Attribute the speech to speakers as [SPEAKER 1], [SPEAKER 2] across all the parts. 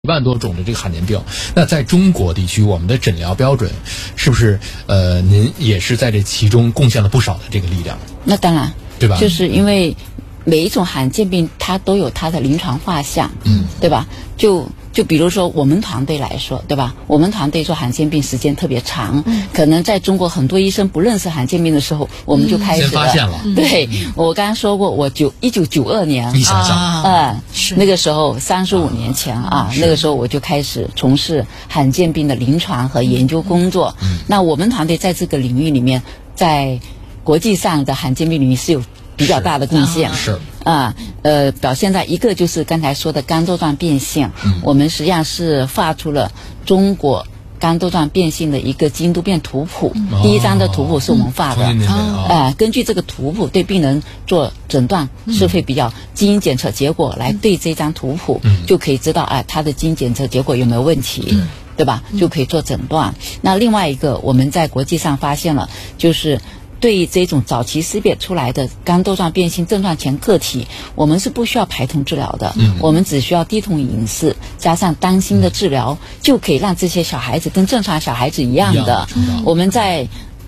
[SPEAKER 1] 1万多种的这个罕见病。那在中国地区，我们的诊疗标准是不是您也是在这其中贡献了不少的这个力量？
[SPEAKER 2] 那当然，
[SPEAKER 1] 对吧？
[SPEAKER 2] 就是因为每一种罕见病它都有它的临床画像，对吧？就比如说我们团队来说，对吧？我们团队做罕见病时间特别长，可能在中国很多医生不认识罕见病的时候，我们就开始了。
[SPEAKER 1] 先发现了。
[SPEAKER 2] 对，我刚刚说过，我1992年，
[SPEAKER 1] 你想想，
[SPEAKER 2] 那个时候35年前那个时候我就开始从事罕见病的临床和研究工作。那我们团队在这个领域里面，在国际上的罕见病领域是有比较大的贡献。
[SPEAKER 1] 是
[SPEAKER 2] 表现在一个就是刚才说的肝窦状变性，我们实际上是画出了中国肝窦状变性的一个基因突变图谱，第一张的图谱是我们画的。根据这个图谱对病人做诊断，是会比较基因检测结果来对这张图谱，就可以知道他的基因检测结果有没有问题，对吧？就可以做诊断。那另外一个我们在国际上发现了，就是对这种早期识别出来的肝窦状变性症状前个体，我们是不需要排通治疗的，我们只需要低酮饮食加上当心的治疗，就可以让这些小孩子跟正常小孩子一样的。我们在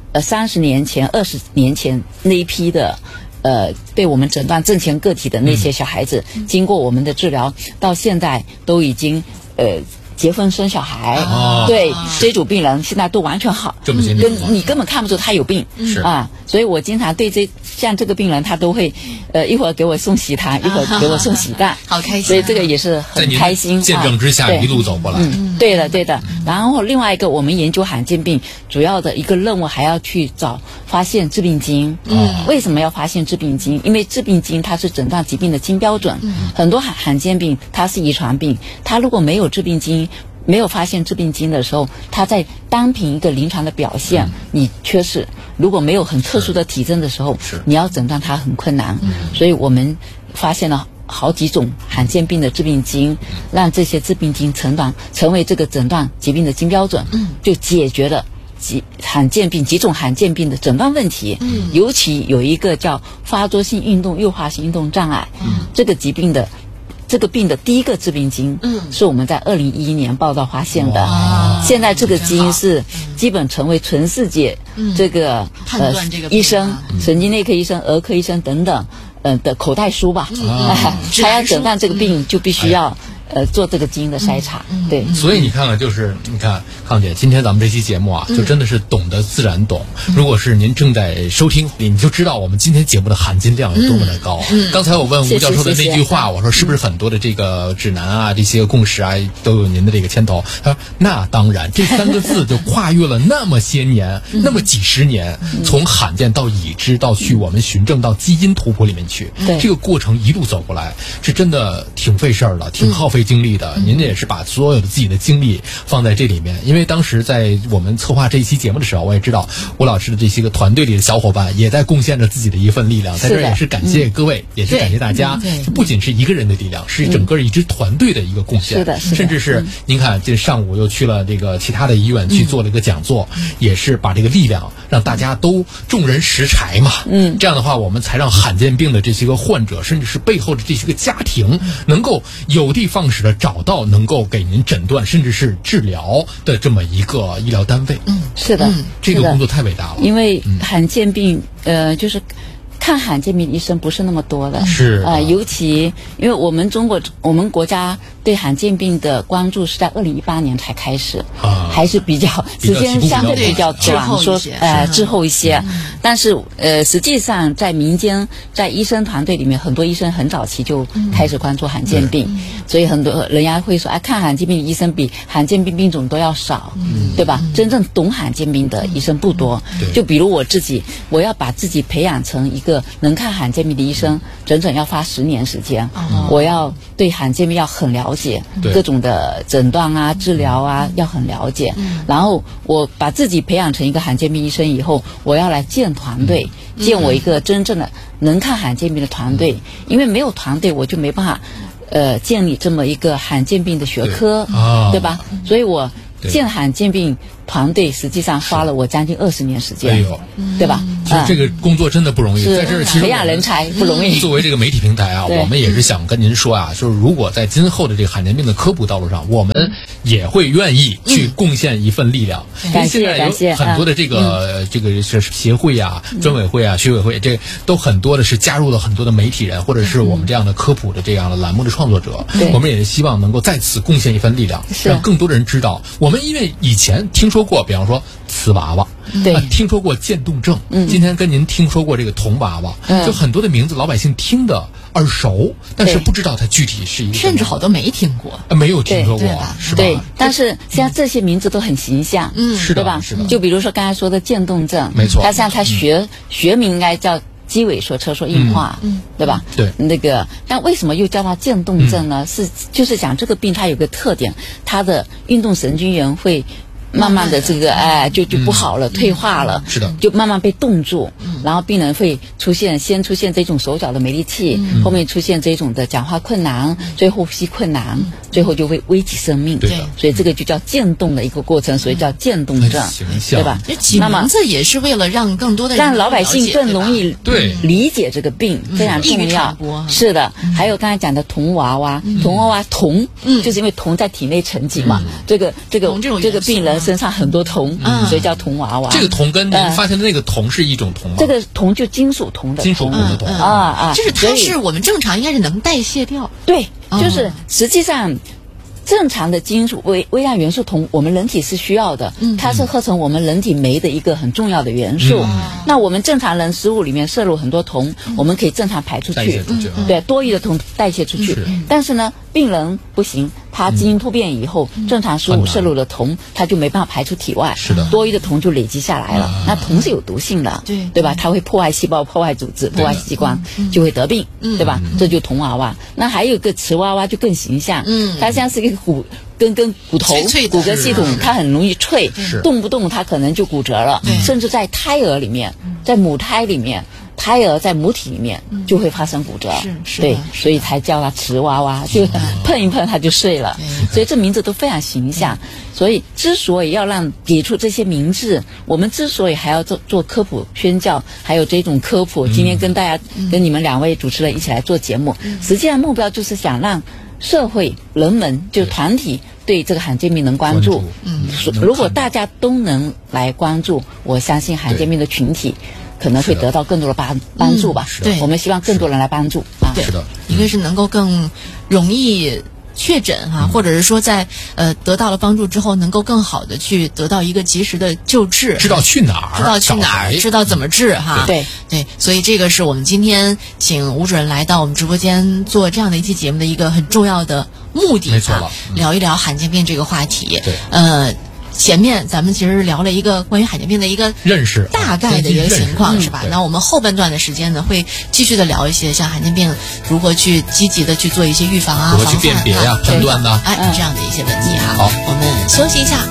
[SPEAKER 2] 30年前、20年前那一批的被我们诊断正前个体的那些小孩子，经过我们的治疗，到现在都已经结婚生小孩，对，这组病人现在都完全好，
[SPEAKER 1] 这么些
[SPEAKER 2] 跟你根本看不出他有病，所以我经常对像这个病人，他都会一会儿给我送喜糖，一会儿给我送喜蛋，
[SPEAKER 3] 好开心，
[SPEAKER 2] 所以这个也是很开心。
[SPEAKER 1] 见证之下一路走过来，
[SPEAKER 2] 对的。然后另外一个，我们研究罕见病主要的一个任务还要去发现致病基因。为什么要发现致病基因？因为致病基因它是诊断疾病的金标准。很多罕见病它是遗传病，它如果没有致病基因，没有发现致病基因的时候，它在单凭一个临床的表现，你缺失，如果没有很特殊的体征的时候，你要诊断它很困难。所以我们发现了好几种罕见病的致病基因，让这些致病基因成为这个诊断疾病的金标准，就解决了几种罕见病的诊断问题。尤其有一个叫发作性运动诱发性运动障碍，这个病的第一个致病基因，是我们在2011年报道发现的。现在这个基因是基本成为全世界这个医生、神经内科医生、儿科医生等等的口袋书吧。他要诊断这个病，就必须要做这个基因的筛查。对，
[SPEAKER 1] 所以你看看，就是你看康姐，今天咱们这期节目就真的是懂得自然懂。如果是您正在收听，你就知道我们今天节目的含金量有多么的高。刚才我问吴教授的那句话，我说是不是很多的这个指南这些共识都有您的这个牵头？他说那当然，这3个字就跨越了那么些年，那么几十年，从罕见到已知，到去我们循证到基因图谱里面去，这个过程一路走过来，是真的挺费事儿的，挺耗费精力的。您也是把所有的自己的精力放在这里面，因为当时在我们策划这一期节目的时候，我也知道吴老师的这些个团队里的小伙伴也在贡献着自己的一份力量，在这也是感谢各位，也是感谢大家。不仅是一个人的力量，是整个一支团队的一个贡献。
[SPEAKER 2] 是的，
[SPEAKER 1] 甚至是您看，这上午又去了这个其他的医院去做了一个讲座，也是把这个力量让大家都众人拾柴嘛。这样的话，我们才让罕见病的这些个患者，甚至是背后的这些个家庭，能够有的放矢的找到能够给您诊断甚至是治疗的这么一个医疗单位。
[SPEAKER 2] 是的，
[SPEAKER 1] 这个工作太伟大了。
[SPEAKER 2] 因为罕见病就是看罕见病医生不是那么多的，尤其因为我们国家对罕见病的关注是在2018年才开始，还是比较时间相对比较短，说滞后一些。但是实际上在民间，在医生团队里面，很多医生很早期就开始关注罕见病，所以很多人家会说，看罕见病的医生比罕见病病种都要少，对吧？真正懂罕见病的医生不多。就比如我自己，我要把自己培养成一个能看罕见病的医生，整整要花10年时间。我要对罕见病要很了解，各种的诊断治疗要很了解。然后我把自己培养成一个罕见病医生以后，我要来建团队，建我一个真正的能看罕见病的团队。因为没有团队，我就没办法建立这么一个罕见病的学科，对吧？所以我建罕见病团队实际上花了我将近20年时间，
[SPEAKER 1] 哎呦，
[SPEAKER 2] 对吧？
[SPEAKER 1] 其实这个工作真的不容易，在这儿其实
[SPEAKER 2] 培养人才不容易。
[SPEAKER 1] 作为这个媒体平台啊，我们也是想跟您说啊，就是如果在今后的这个罕见病的科普道路上，我们也会愿意去贡献一份力量。
[SPEAKER 2] 感谢
[SPEAKER 1] 有很多的这个是协会啊、专委会啊、学委会，这都很多的是加入了很多的媒体人，或者是我们这样的科普的这样的栏目的创作者。我们也是希望能够在此贡献一份力量，让更多的人知道。我们因为以前听说过，比方说瓷娃娃。
[SPEAKER 2] 对，
[SPEAKER 1] 听说过渐冻症，今天跟您听说过这个童娃娃，就很多的名字老百姓听的耳熟，但是不知道它具体是一个，
[SPEAKER 3] 甚至好多没听过，
[SPEAKER 1] 没有听说过，是吧？
[SPEAKER 2] 对，但是像这些名字都很形象，
[SPEAKER 1] 是的，
[SPEAKER 2] 对吧？
[SPEAKER 1] 是的。
[SPEAKER 2] 就比如说刚才说的渐冻症，
[SPEAKER 1] 没错，
[SPEAKER 2] 它像它学名应该叫肌萎缩车缩硬化，对吧？
[SPEAKER 1] 对，
[SPEAKER 2] 那个，但为什么又叫它渐冻症呢？就是讲这个病它有个特点，它的运动神经元会慢慢的这个就不好了，退化了，
[SPEAKER 1] 是的，
[SPEAKER 2] 就慢慢被冻住，然后病人会先出现这种手脚的没力气，后面出现这种的讲话困难，最后呼吸困难，最后就会危及生命。
[SPEAKER 1] 对，
[SPEAKER 2] 所以这个就叫渐冻的一个过程，所以叫渐冻症，对吧？
[SPEAKER 3] 起名字也是为了让更多的人
[SPEAKER 2] 让老百姓更容易理解这个病，非常重要。是的，还有刚才讲的童娃娃，铜就是因为铜在体内沉积嘛，这个病人身上很多铜，所以叫铜娃娃。
[SPEAKER 1] 这个铜跟您发现的那个铜是一种铜吗？
[SPEAKER 2] 这个铜就金属铜的
[SPEAKER 1] 铜
[SPEAKER 3] 就是它是我们正常应该是能代谢掉。
[SPEAKER 2] 对，就是实际上正常的金属微量元素铜，我们人体是需要的，它是合成我们人体酶的一个很重要的元素。那我们正常人食物里面摄入很多铜，我们可以正常排出去，对，多余的铜代谢出去。但是呢，病人不行，他基因突变以后，正常食物摄入的铜，它就没办法排出体外，
[SPEAKER 1] 是的，
[SPEAKER 2] 多余的铜就累积下来了。那铜是有毒性的，对吧？它会破坏细胞、破坏组织、破坏器官，就会得病，对吧？这就铜娃娃。那还有一个瓷娃娃就更形象，它像是一个跟骨头骨骼系统，它很容易脆，动不动它可能就骨折了，甚至在胎儿里面，在母胎里面。胎儿在母体里面就会发生骨折，对，所以才叫它瓷娃娃，就碰一碰它就碎了，所以这名字都非常形象。所以之所以要给出这些名字，我们之所以还要做科普宣教，还有这种科普，今天跟你们2位主持人一起来做节目，实际上目标就是想让社会人们就团体对这个罕见病能关注。如果大家都能来关注，我相信罕见病的群体可能会得到更多的帮助吧。
[SPEAKER 3] 对，
[SPEAKER 2] 我们希望更多人来帮助啊。
[SPEAKER 3] 对，一个是能够更容易确诊或者是说在得到了帮助之后，能够更好的去得到一个及时的救治，
[SPEAKER 1] 知道去哪儿，
[SPEAKER 3] 知道怎么治哈。
[SPEAKER 2] 对，
[SPEAKER 3] 所以这个是我们今天请吴主任来到我们直播间做这样的一期节目的一个很重要的目的。
[SPEAKER 1] 没错了，
[SPEAKER 3] 聊一聊罕见病这个话题。
[SPEAKER 1] 对，
[SPEAKER 3] 前面咱们其实聊了一个关于罕见病的一个
[SPEAKER 1] 认识，
[SPEAKER 3] 大概的一个情况，是吧？那我们后半段的时间呢，会继续的聊一些像罕见病如何去积极的去做一些预防
[SPEAKER 1] 如何去辨别判断呢？
[SPEAKER 3] 这样的一些问题哈。
[SPEAKER 1] 好，
[SPEAKER 3] 我们休息一下。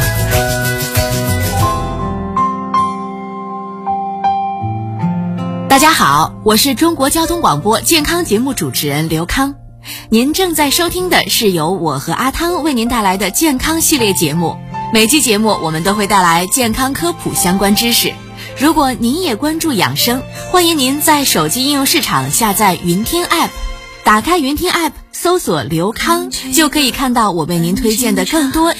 [SPEAKER 3] 大家好，我是中国交通广播健康节目主持人刘康。您正在收听的是由我和阿汤为您带来的健康系列节目。每期节目我们都会带来健康科普相关知识。如果您也关注养生，欢迎您在手机应用市场下载云听 App， 打开云听 App， 搜索刘康，就可以看到我为您推荐的更多